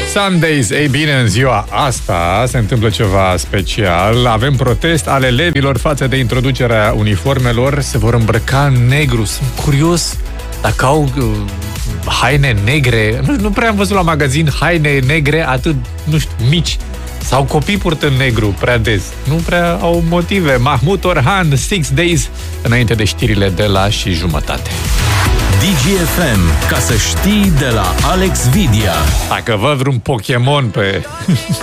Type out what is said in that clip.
Sundays. Ei bine, în ziua asta se întâmplă ceva special. Avem protest al elevilor față de introducerea uniformelor. Se vor îmbrăca în negru. Sunt curios dacă au haine negre. Nu prea am văzut la magazin haine negre atât, nu știu, mici. Sau copii purtând negru prea des. Nu prea au motive. Mahmut Orhan, 6 Days, înainte de știrile de la 7:30. DGFM, ca să știi, de la Alex Vidia. Dacă văd vreun Pokémon pe